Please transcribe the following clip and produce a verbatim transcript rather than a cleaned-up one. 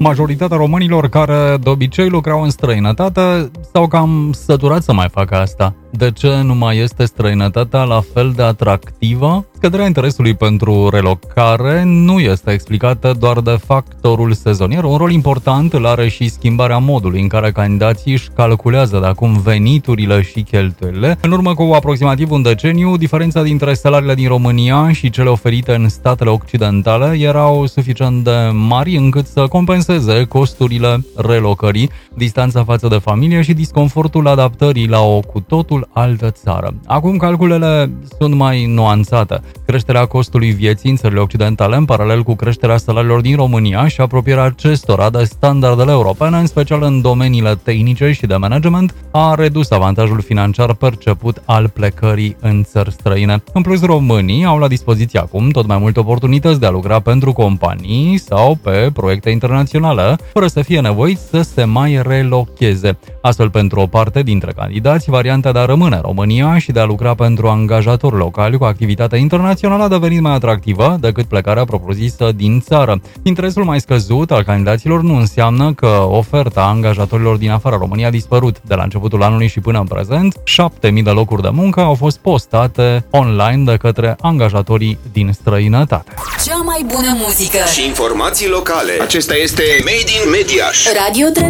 Majoritatea românilor care de obicei lucrau în străinătate s-au cam săturat să mai facă asta. De ce nu mai este străinătatea la fel de atractivă? Scăderea interesului pentru relocare nu este explicată doar de factorul sezonier. Un rol important îl are și schimbarea modului în care candidații își calculează de acum veniturile și cheltuielile. În urmă cu aproximativ un deceniu, diferența dintre salariile din România și cele oferite în statele occidentale erau suficient de mari încât să compenseze costurile relocării, distanța față de familie și disconfortul adaptării la o cu totul altă țară. Acum calculele sunt mai nuanțate. Creșterea costului vieții în țările occidentale, în paralel cu creșterea salariilor din România și apropierea acestora de standardele europene, în special în domeniile tehnice și de management, a redus avantajul financiar perceput al plecării în țări străine. În plus, românii au la dispoziție acum tot mai multe oportunități de a lucra pentru companii sau pe proiecte internaționale, fără să fie nevoiți să se mai relocheze. Astfel, pentru o parte dintre candidați, varianta de a rămâne în România și de a lucra pentru angajatori locali cu activitate internațională a devenit mai atractivă decât plecarea propriu-zisă din țară. Interesul mai scăzut al candidaților nu înseamnă că oferta angajatorilor din afara României a dispărut. De la începutul anului și până în prezent, șapte mii de locuri de muncă au fost postate online de către angajatorii din străinătate. Cea mai bună muzică și informații locale. Acesta este Made in Mediaș. Radio